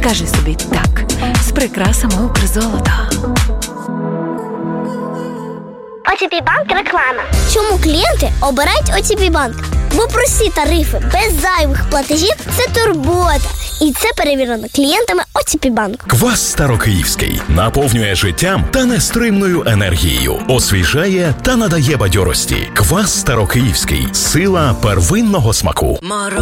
Скажи собі так з прикрасами Укрзолота. ОТП Банк реклама. Чому клієнти обирають ОТП Банк? Бо прості тарифи, без зайвих платежів – це турбота. І це перевірено клієнтами ОТП Банк. Квас Старокиївський наповнює життям та нестримною енергією, освіжає та надає бадьорості. Квас Старокиївський – сила первинного смаку.